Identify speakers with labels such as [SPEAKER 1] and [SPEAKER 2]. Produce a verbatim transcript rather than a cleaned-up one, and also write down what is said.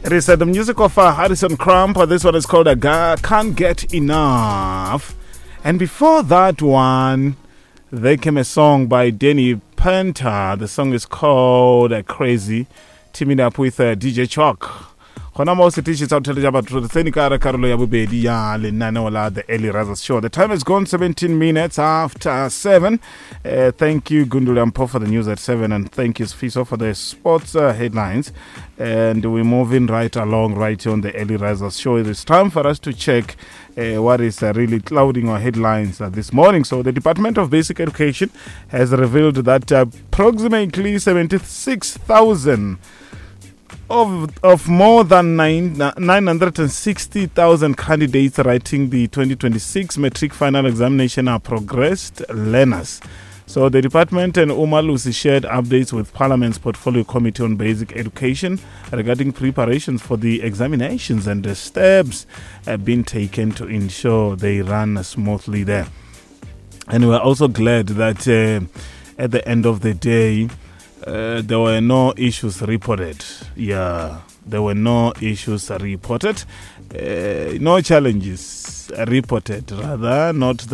[SPEAKER 1] It is uh, the music of uh, Harrison Crump. Uh, this one is called uh, Can't Get Enough. And before that one, there came a song by Danny Penta. The song is called uh, Crazy, teaming up with uh, D J Chalk. The Early Risers Show. The time has gone seventeen minutes after seven. Uh, thank you, Gundulampo, for the news at seven, and thank you, Fiso, for the sports uh, headlines. And we're moving right along right here on the Early Risers Show. It is time for us to check uh, what is uh, really clouding our headlines uh, this morning. So, the Department of Basic Education has revealed that uh, approximately seventy-six thousand Of, of more than nine, nine hundred sixty thousand candidates writing the twenty twenty-six matric final examination are progressed learners. So the department and Umalusi shared updates with Parliament's Portfolio Committee on Basic Education regarding preparations for the examinations and the steps have been taken to ensure they run smoothly there. And we're also glad that uh, at the end of the day, Uh, there were no issues reported. Yeah, there were no issues reported. Uh, no challenges reported, rather, not